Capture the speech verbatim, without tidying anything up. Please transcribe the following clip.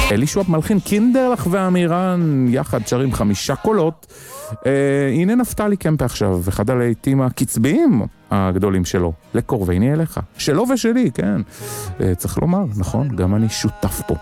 אלישוע מלחין, קינדרלך ואמירן יחד שרים חמישה קולות. אה, הנה נפתלי קמפה עכשיו, אחד הלהיטים הקצביים הגדולים שלו, לקורבייני אליך, שלו ושלי, כן. אה, צריך לומר, נכון, גם אני שותף פה.